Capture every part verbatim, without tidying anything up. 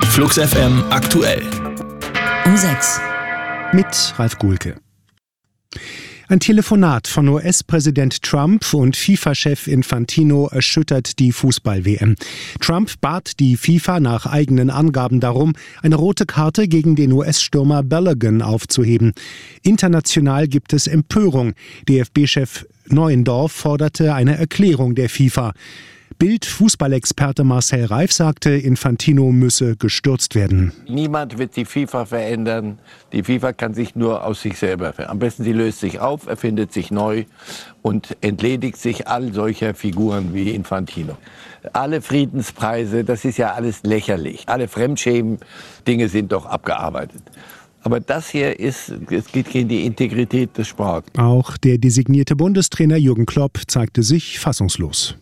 Flux F M aktuell. Um sechs. Mit Ralf Guhlke. Ein Telefonat von U S-Präsident Trump und FIFA-Chef Infantino erschüttert die Fußball-W M. Trump bat die FIFA nach eigenen Angaben darum, eine rote Karte gegen den U S-Stürmer Balogun aufzuheben. International gibt es Empörung. D F B-Chef Neuendorf forderte eine Erklärung der FIFA. Bild-Fußballexperte Marcel Reif sagte, Infantino müsse gestürzt werden. Niemand wird die FIFA verändern. Die FIFA kann sich nur aus sich selber verändern. Am besten sie löst sich auf, erfindet sich neu und entledigt sich all solcher Figuren wie Infantino. Alle Friedenspreise, das ist ja alles lächerlich. Alle Fremdschämen-Dinge sind doch abgearbeitet. Aber das hier ist, es geht gegen die Integrität des Sports. Auch der designierte Bundestrainer Jürgen Klopp zeigte sich fassungslos.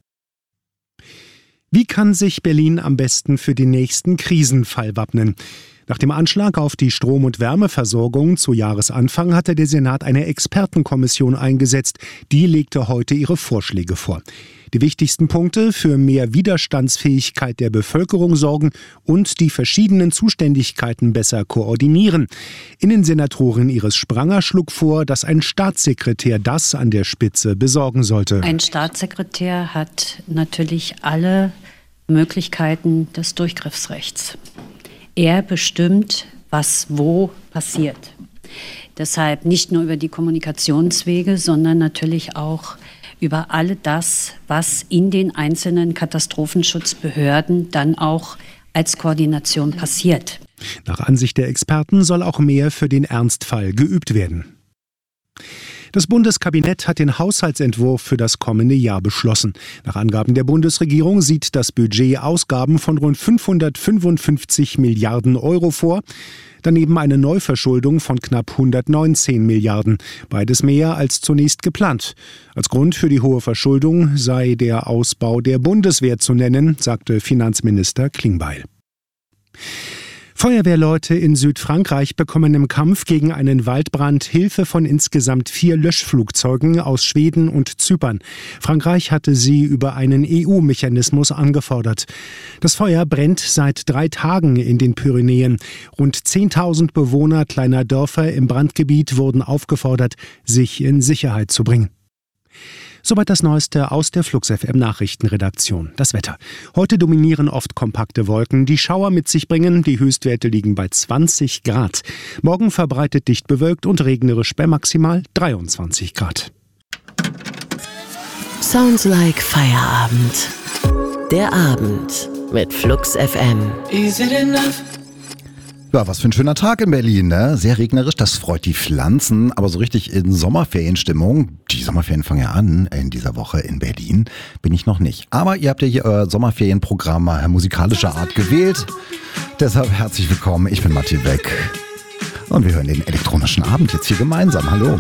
Wie kann sich Berlin am besten für den nächsten Krisenfall wappnen? Nach dem Anschlag auf die Strom- und Wärmeversorgung zu Jahresanfang hatte der Senat eine Expertenkommission eingesetzt. Die legte heute ihre Vorschläge vor. Die wichtigsten Punkte: für mehr Widerstandsfähigkeit der Bevölkerung sorgen und die verschiedenen Zuständigkeiten besser koordinieren. Innensenatorin Iris Spranger schlug vor, dass ein Staatssekretär das an der Spitze besorgen sollte. Ein Staatssekretär hat natürlich alle Möglichkeiten des Durchgriffsrechts. Er bestimmt, was wo passiert. Deshalb nicht nur über die Kommunikationswege, sondern natürlich auch über all das, was in den einzelnen Katastrophenschutzbehörden dann auch als Koordination passiert. Nach Ansicht der Experten soll auch mehr für den Ernstfall geübt werden. Das Bundeskabinett hat den Haushaltsentwurf für das kommende Jahr beschlossen. Nach Angaben der Bundesregierung sieht das Budget Ausgaben von rund fünfhundertfünfundfünfzig Milliarden Euro vor. Daneben eine Neuverschuldung von knapp hundertneunzehn Milliarden. Beides mehr als zunächst geplant. Als Grund für die hohe Verschuldung sei der Ausbau der Bundeswehr zu nennen, sagte Finanzminister Klingbeil. Feuerwehrleute in Südfrankreich bekommen im Kampf gegen einen Waldbrand Hilfe von insgesamt vier Löschflugzeugen aus Schweden und Zypern. Frankreich hatte sie über einen E U-Mechanismus angefordert. Das Feuer brennt seit drei Tagen in den Pyrenäen. Rund zehntausend Bewohner kleiner Dörfer im Brandgebiet wurden aufgefordert, sich in Sicherheit zu bringen. Soweit das Neueste aus der Flux F M Nachrichtenredaktion. Das Wetter. Heute dominieren oft kompakte Wolken, die Schauer mit sich bringen. Die Höchstwerte liegen bei zwanzig Grad. Morgen verbreitet dicht bewölkt und regnerisch bei maximal dreiundzwanzig Grad. Sounds like Feierabend. Der Abend mit Flux F M. Is it enough? Ja, was für ein schöner Tag in Berlin, ne? Sehr regnerisch, das freut die Pflanzen, aber so richtig in Sommerferienstimmung, die Sommerferien fangen ja an in dieser Woche in Berlin, bin ich noch nicht. Aber ihr habt ja hier euer Sommerferienprogramm mal musikalischer Art gewählt, deshalb herzlich willkommen, ich bin Matti Beck und wir hören den elektronischen Abend jetzt hier gemeinsam. Hallo.